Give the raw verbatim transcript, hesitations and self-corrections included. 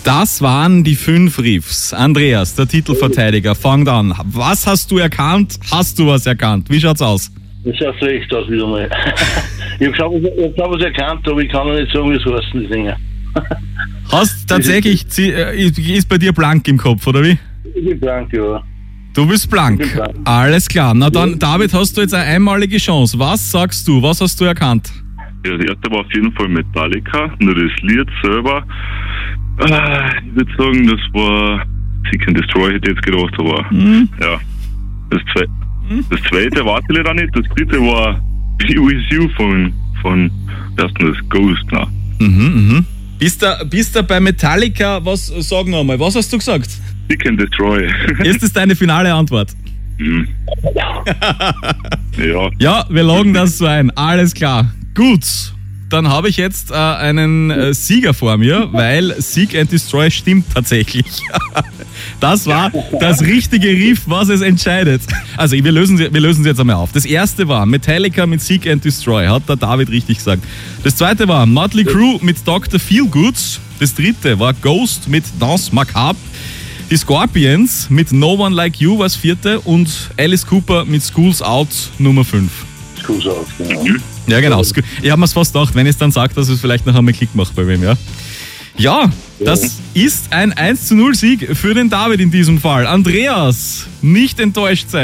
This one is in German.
Das waren die fünf Riffs. Andreas, der Titelverteidiger, fangt an. Was hast du erkannt? Hast du was erkannt? Wie schaut's aus? Das schaut schlecht aus wieder mal. Ich habe schon, hab was erkannt, aber ich kann noch nicht sagen, wie es heißt, die Dinger. Hast tatsächlich, ist bei dir blank im Kopf, oder wie? Ich bin blank, ja. Du bist blank. Ich bin blank. Alles klar. Na dann, David, hast du jetzt eine einmalige Chance. Was sagst du? Was hast du erkannt? Ja, das erste war auf jeden Fall Metallica, nur das Lied selber. Äh, ich würde sagen, das war Seek and Destroy, hätte ich jetzt gedacht, aber Mhm. ja. Das, zwe mhm. das zweite war ich leider nicht, das dritte war Be With You von, von erstens das Ghost, na. Mhm, mhm. Bist du, bist du bei Metallica, was, sag noch einmal, was hast du gesagt? Seek and Destroy. Ist das deine finale Antwort? Mhm. Ja. Ja, wir loggen das so ein. Alles klar. Gut. Dann habe ich jetzt äh, einen äh, Sieger vor mir, weil Seek and Destroy stimmt tatsächlich. Das war das richtige Riff, was es entscheidet. Also wir lösen sie, wir lösen sie jetzt einmal auf. Das erste war Metallica mit Seek and Destroy, hat der David richtig gesagt. Das zweite war Motley Crue mit Doktor Feelgood. Das dritte war Ghost mit Danse Macabre. Die Scorpions mit No One Like You war das vierte und Alice Cooper mit Schools Out Nummer fünf. Schools Out, genau. Mhm. Ja, genau. Ich habe mir fast gedacht, wenn ich es dann sage, dass es vielleicht noch einmal Klick macht bei wem, ja. Ja, das ist ein eins zu null Sieg für den David in diesem Fall. Andreas, nicht enttäuscht sein.